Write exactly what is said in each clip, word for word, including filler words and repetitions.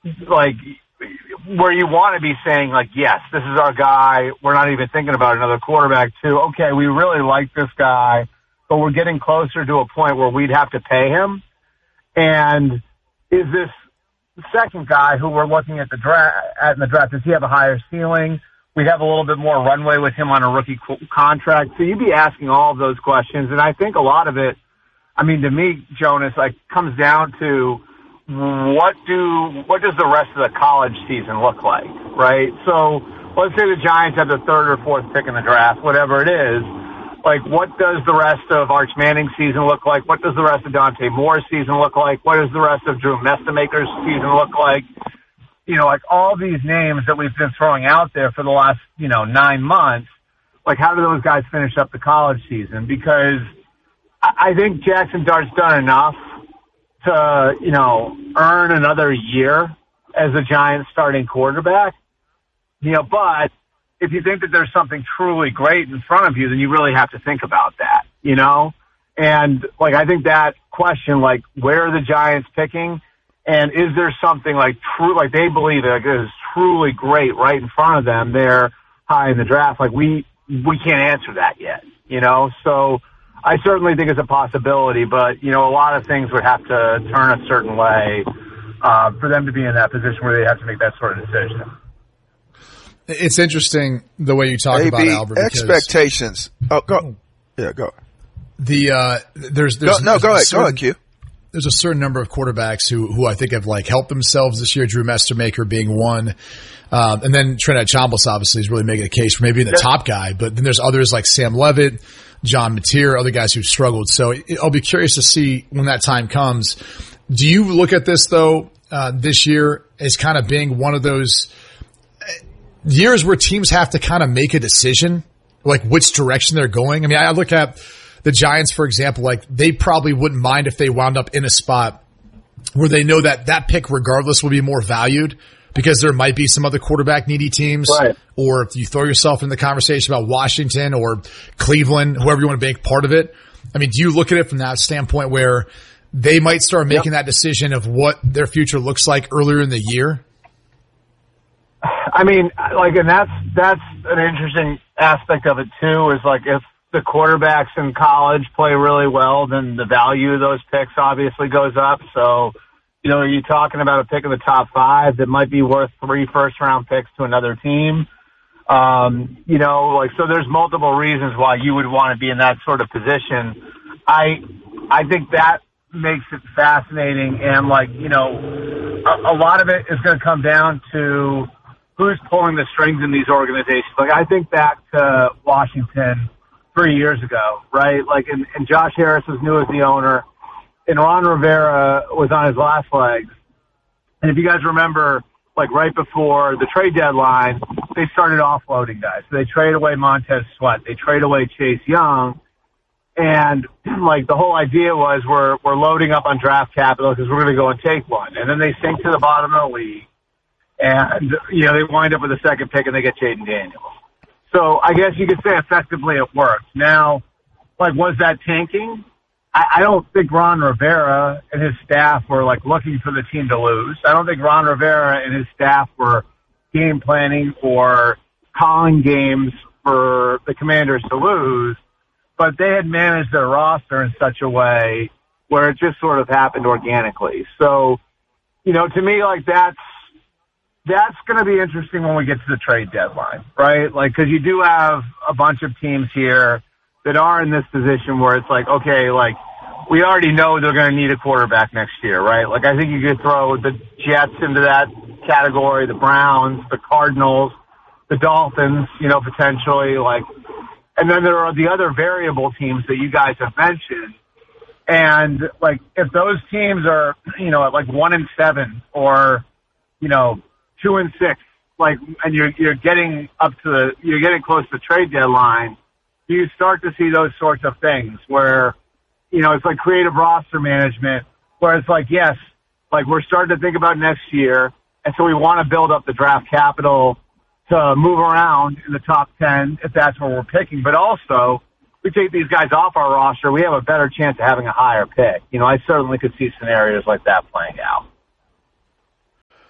like, where you want to be saying, like, yes, this is our guy. We're not even thinking about another quarterback, too. Okay, we really like this guy, but we're getting closer to a point where we'd have to pay him. And is this second guy who we're looking at the draft, at in the draft, does he have a higher ceiling? We have a little bit more runway with him on a rookie contract. So you'd be asking all of those questions. And I think a lot of it, I mean, to me, Jonas, like, comes down to what do, what does the rest of the college season look like, right? So let's say the Giants have the third or fourth pick in the draft, whatever it is. Like, what does the rest of Arch Manning's season look like? What does the rest of Dante Moore's season look like? What does the rest of Drew Mestamaker's season look like? You know, like, all these names that we've been throwing out there for the last, you know, nine months, like, how do those guys finish up the college season? Because I think Jackson Dart's done enough to, you know, earn another year as a Giants starting quarterback. You know, but if you think that there's something truly great in front of you, then you really have to think about that, you know? And, like, I think that question, like, where are the Giants picking? And is there something, like, true, like, they believe that is truly great right in front of them? They're high in the draft. Like, we, we can't answer that yet, you know? So I certainly think it's a possibility, but, you know, a lot of things would have to turn a certain way uh, for them to be in that position where they have to make that sort of decision. It's interesting the way you talk A B, about Albert. Expectations. Oh, go. Yeah, go. The uh, there's there's go, no go ahead certain, go ahead Q. There's a certain number of quarterbacks who who I think have like helped themselves this year. Drew Mestamaker being one, um, and then Trinidad Chambliss obviously is really making a case for maybe the yeah. top guy. But then there's others like Sam Levitt, John Mateer, other guys who've struggled. So I'll be curious to see when that time comes. Do you look at this though uh, this year as kind of being one of those years where teams have to kind of make a decision, like which direction they're going? I mean, I look at the Giants, for example, like they probably wouldn't mind if they wound up in a spot where they know that that pick regardless will be more valued because there might be some other quarterback needy teams. Right. Or if you throw yourself in the conversation about Washington or Cleveland, whoever you want to make part of it. I mean, do you look at it from that standpoint where they might start making yep. that decision of what their future looks like earlier in the year? I mean, like, and that's, that's an interesting aspect of it too, is like if the quarterbacks in college play really well, then the value of those picks obviously goes up. So, you know, are you talking about a pick in the top five that might be worth three first round picks to another team? Um, you know, like, so there's multiple reasons why you would want to be in that sort of position. I, I think that makes it fascinating. And like, you know, a, a lot of it is going to come down to who's pulling the strings in these organizations. Like, I think back to Washington three years ago, right? Like, and, and Josh Harris was new as the owner, and Ron Rivera was on his last legs. And if you guys remember, like, right before the trade deadline, they started offloading guys. So they trade away Montez Sweat. They trade away Chase Young. And, like, the whole idea was we're, we're loading up on draft capital because we're going to go and take one. And then they sink to the bottom of the league. And, you know, they wind up with a second pick and they get Jaden Daniels. So I guess you could say effectively it worked. Now, like, was that tanking? I, I don't think Ron Rivera and his staff were, like, looking for the team to lose. I don't think Ron Rivera and his staff were game planning or calling games for the Commanders to lose. But they had managed their roster in such a way where it just sort of happened organically. So, you know, to me, like, that's, That's going to be interesting when we get to the trade deadline, right? Like, because you do have a bunch of teams here that are in this position where it's like, okay, like, we already know they're going to need a quarterback next year, right? Like, I think you could throw the Jets into that category, the Browns, the Cardinals, the Dolphins, you know, potentially, like, and then there are the other variable teams that you guys have mentioned. And, like, if those teams are, you know, at like one and seven or, you know, two and six, like, and you're you're getting up to the you're getting close to the trade deadline, you start to see those sorts of things where, you know, it's like creative roster management, where it's like, yes, like, we're starting to think about next year, and so we want to build up the draft capital to move around in the top ten if that's where we're picking, but also we take these guys off our roster, we have a better chance of having a higher pick. You know, I certainly could see scenarios like that playing out.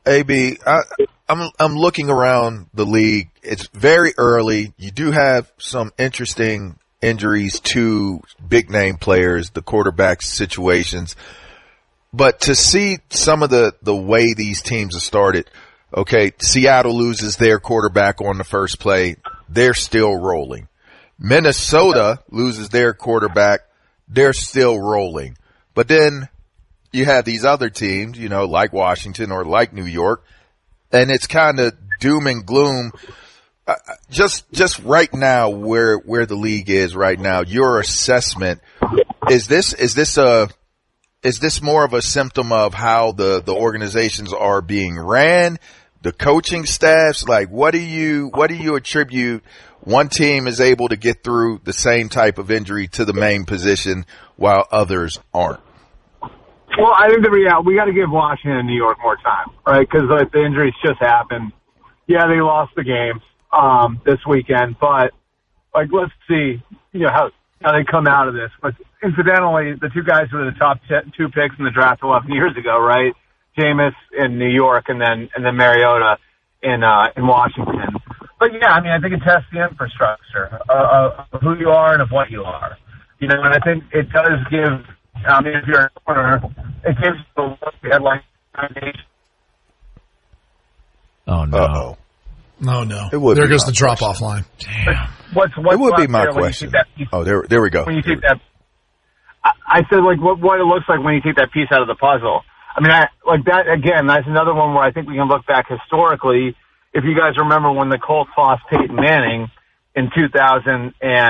A B, I, I'm I'm looking around the league. It's very early. You do have some interesting injuries to big name players, the quarterback situations. But to see some of the, the way these teams have started, okay, Seattle loses their quarterback on the first play. They're still rolling. Minnesota loses their quarterback. They're still rolling. But then you have these other teams, you know, like Washington or like New York, and it's kind of doom and gloom. Uh, just, just right now, where, where the league is right now, your assessment, is this, is this a, is this more of a symptom of how the, the organizations are being ran, the coaching staffs? Like, what do you, what do you attribute one team is able to get through the same type of injury to the main position while others aren't? Well, I think the reality, we got to give Washington and New York more time, right? Because like the injuries just happened. Yeah, they lost the games um, this weekend, but like let's see, you know how how they come out of this. But incidentally, the two guys who were the top t- two picks in the draft eleven years ago, right? Jameis in New York, and then and then Mariota in uh, in Washington. But yeah, I mean, I think it tests the infrastructure uh, of who you are and of what you are. You know, and I think it does give. I mean, if you're a corner, it gives you a look at like foundation. Oh no! Uh-oh. No, no. It would there be goes the drop question. off line. Damn. What's what's It would be my there when you question. take that piece- Oh, there, there we go. When you take that, I, I said like what what it looks like when you take that piece out of the puzzle. I mean, I, like that again. That's another one where I think we can look back historically. If you guys remember when the Colts lost Peyton Manning in two thousand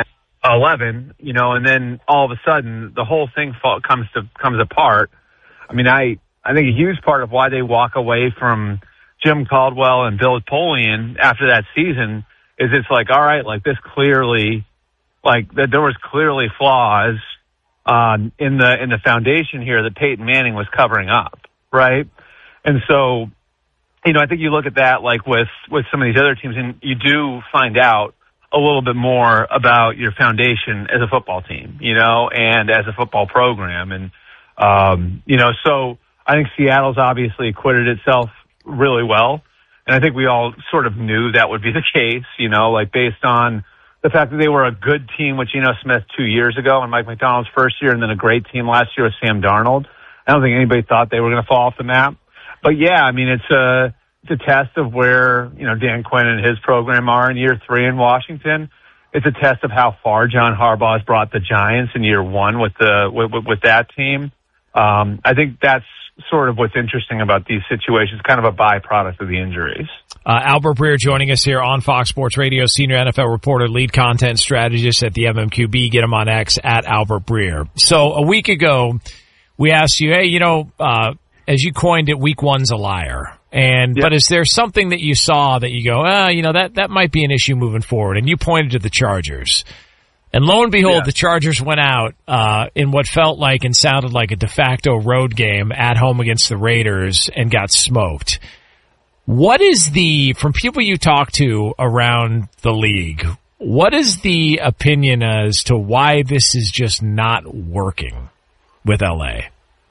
eleven, you know, and then all of a sudden the whole thing fall, comes to comes apart. I mean, I I think a huge part of why they walk away from Jim Caldwell and Bill Polian after that season is it's like, all right, like this clearly, like that there was clearly flaws um, in the in the foundation here that Peyton Manning was covering up, right? And so, you know, I think you look at that like with with some of these other teams, and you do find out a little bit more about your foundation as a football team, you know, and as a football program. And, um, you know, so I think Seattle's obviously acquitted itself really well. And I think we all sort of knew that would be the case, you know, like based on the fact that they were a good team with Geno Smith two years ago and Mike McDonald's first year, and then a great team last year with Sam Darnold. I don't think anybody thought they were going to fall off the map. But yeah, I mean, it's a, It's a test of where, you know, Dan Quinn and his program are in year three in Washington. It's a test of how far John Harbaugh has brought the Giants in year one with the with, with that team. Um, I think that's sort of what's interesting about these situations, kind of a byproduct of the injuries. Uh, Albert Breer joining us here on Fox Sports Radio, senior N F L reporter, lead content strategist at the M M Q B. Get him on X at Albert Breer. So a week ago, we asked you, hey, you know, uh, as you coined it, week one's a liar. And, yep. But is there something that you saw that you go, ah, you know, that, that might be an issue moving forward? And you pointed to the Chargers. And lo and behold, yeah. the Chargers went out, uh, in what felt like and sounded like a de facto road game at home against the Raiders and got smoked. What is the, from people you talk to around the league, what is the opinion as to why this is just not working with L A?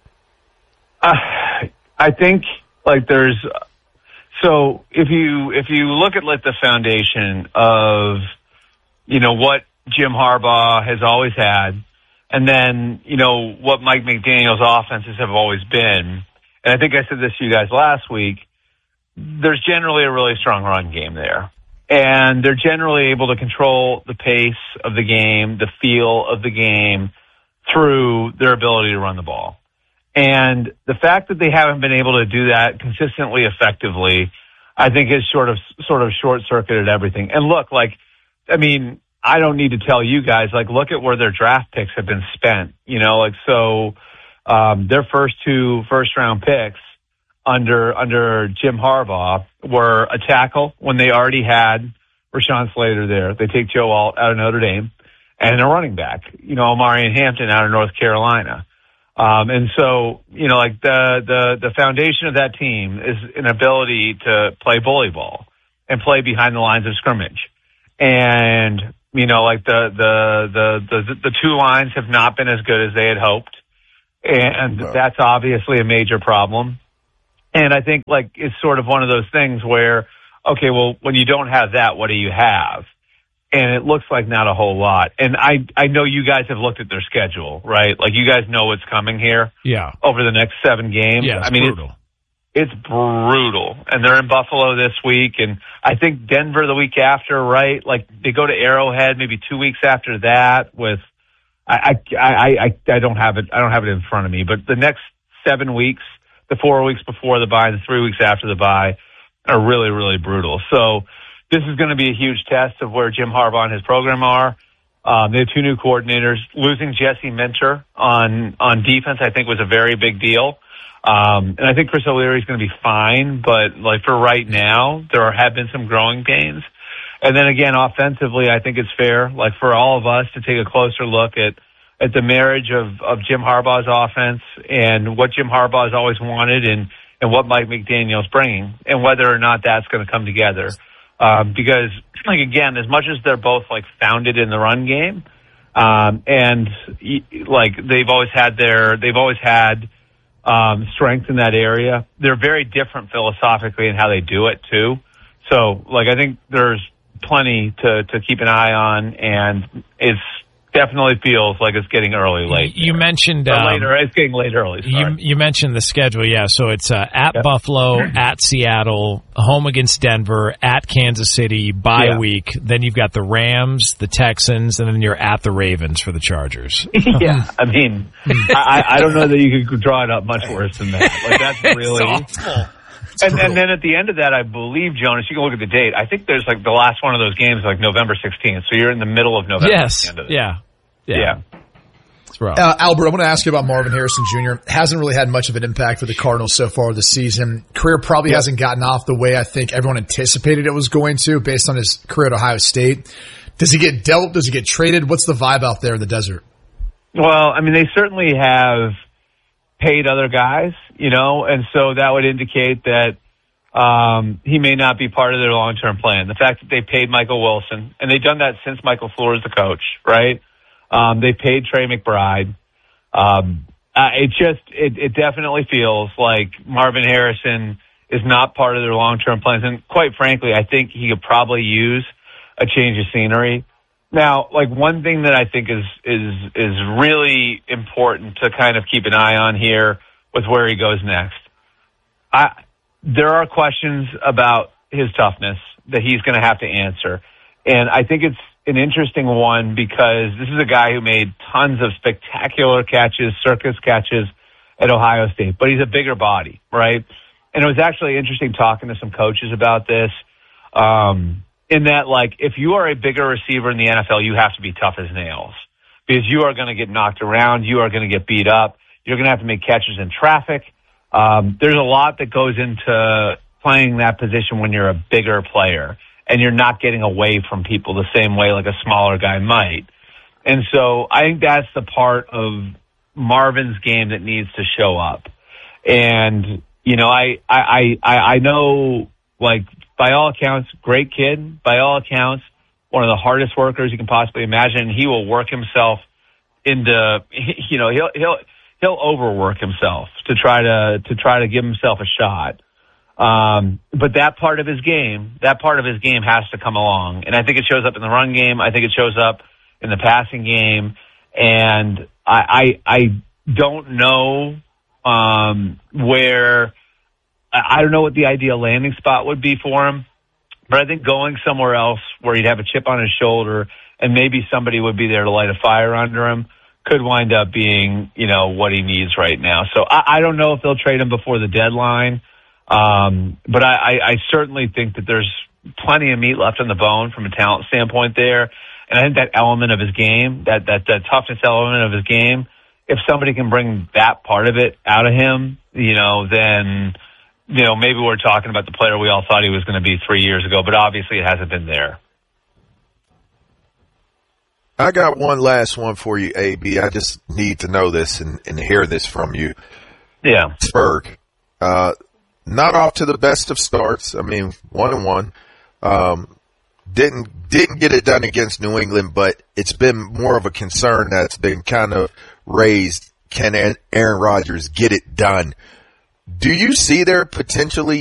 Uh, I think, like there's, so if you, if you look at like the foundation of, you know, what Jim Harbaugh has always had, and then, you know, what Mike McDaniel's offenses have always been, and I think I said this to you guys last week, there's generally a really strong run game there. And they're generally able to control the pace of the game, the feel of the game, through their ability to run the ball. And the fact that they haven't been able to do that consistently effectively, I think has sort of, sort of short-circuited everything. And look, like, I mean, I don't need to tell you guys, like, look at where their draft picks have been spent. You know, like, so, um, their first two first-round picks under, under Jim Harbaugh were a tackle when they already had Rashawn Slater there. They take Joe Alt out of Notre Dame, and a running back, you know, Omarion Hampton out of North Carolina. Um, and so, you know, like the, the, the foundation of that team is an ability to play bully ball and play behind the lines of scrimmage. And, you know, like the, the, the, the, the two lines have not been as good as they had hoped. And wow. That's obviously a major problem. And I think, like, it's sort of one of those things where, okay, well, when you don't have that, what do you have? And it looks like not a whole lot. And I, I know you guys have looked at their schedule, right? Like, you guys know what's coming here. Yeah. Over the next seven games. Yeah, it's I mean, brutal. It's, it's brutal. And they're in Buffalo this week. And I think Denver the week after, right? Like, they go to Arrowhead maybe two weeks after that with, I, I, I, I, I don't have it, I don't have it in front of me, but the next seven weeks, the four weeks before the bye, the three weeks after the bye are really, really brutal. So this is going to be a huge test of where Jim Harbaugh and his program are. Um, they have two new coordinators. Losing Jesse Minter on, on defense, I think, was a very big deal. Um, and I think Chris O'Leary is going to be fine, but like for right now, there have been some growing pains. And then again, offensively, I think it's fair, like for all of us to take a closer look at, at the marriage of, of Jim Harbaugh's offense and what Jim Harbaugh has always wanted and, and what Mike McDaniel's bringing and whether or not that's going to come together. Um, because, like, again, as much as they're both, like, founded in the run game, um, and, like, they've always had their, they've always had, um, strength in that area, they're very different philosophically in how they do it, too. So, like, I think there's plenty to, to keep an eye on, and it's, definitely feels like it's getting early late. You there. mentioned um, um, later. It's getting late early. You, you mentioned the schedule, yeah. So it's uh, at yep. Buffalo, at Seattle, home against Denver, at Kansas City, bye yeah. week. Then you've got the Rams, the Texans, and then you're at the Ravens for the Chargers. yeah, I mean, I, I don't know that you could draw it up much worse than that. Like that's really. awful. And, and then at the end of that, I believe, Jonas, you can look at the date. I think there's like the last one of those games, like November sixteenth. So you're in the middle of November. Yes. Yeah. Yeah. Yeah. It's rough. Uh, Albert, I want to ask you about Marvin Harrison Junior Hasn't really had much of an impact for the Cardinals so far this season. Career probably yep. hasn't gotten off the way I think everyone anticipated it was going to based on his career at Ohio State. Does he get dealt? Does he get traded? What's the vibe out there in the desert? Well, I mean, they certainly have paid other guys, you know, and so that would indicate that Um, he may not be part of their long-term plan. The fact that they paid Michael Wilson, and they've done that since Michael Floor is the coach, right? Um, they paid Trey McBride. Um, uh, it just, it, it definitely feels like Marvin Harrison is not part of their long-term plans. And quite frankly, I think he could probably use a change of scenery. Now, like one thing that I think is, is, is really important to kind of keep an eye on here with where he goes next. I, There are questions about his toughness that he's going to have to answer. And I think it's an interesting one because this is a guy who made tons of spectacular catches, circus catches at Ohio State, but he's a bigger body, right? And it was actually interesting talking to some coaches about this, um, in that, like, if you are a bigger receiver in the N F L, you have to be tough as nails because you are going to get knocked around. You are going to get beat up. You're going to have to make catches in traffic. Um, there's a lot that goes into playing that position when you're a bigger player and you're not getting away from people the same way like a smaller guy might. And so I think that's the part of Marvin's game that needs to show up. And, you know, I, I, I, I know, like, by all accounts, great kid. By all accounts, one of the hardest workers you can possibly imagine. He will work himself into, you know, he'll, he'll, he'll overwork himself to try to, to try to give himself a shot. Um, but that part of his game, that part of his game has to come along. And I think it shows up in the run game. I think it shows up in the passing game. And I, I, I don't know, um, where, I don't know what the ideal landing spot would be for him, but I think going somewhere else where he'd have a chip on his shoulder and maybe somebody would be there to light a fire under him could wind up being, you know, what he needs right now. So I, I don't know if they'll trade him before the deadline. Um, but I, I, I certainly think that there's plenty of meat left on the bone from a talent standpoint there. And I think that element of his game, that, that, that toughness element of his game, if somebody can bring that part of it out of him, you know, then, you know, maybe we're talking about the player we all thought he was going to be three years ago, but obviously it hasn't been there. I got one last one for you, A B. I just need to know this and, and hear this from you. Yeah. Pittsburgh, uh, not off to the best of starts. I mean, one and one. Um, didn't, didn't get it done against New England, but it's been more of a concern that's been kind of raised. Can Aaron Rodgers get it done Do you see there potentially